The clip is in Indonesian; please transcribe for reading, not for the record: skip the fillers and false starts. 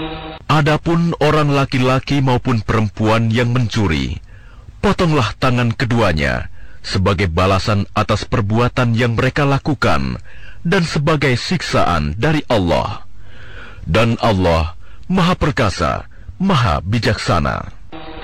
Adapun orang laki-laki maupun perempuan yang mencuri, potonglah tangan keduanya sebagai balasan atas perbuatan yang mereka lakukan dan sebagai siksaan dari Allah. Dan Allah Maha Perkasa, Maha Bijaksana.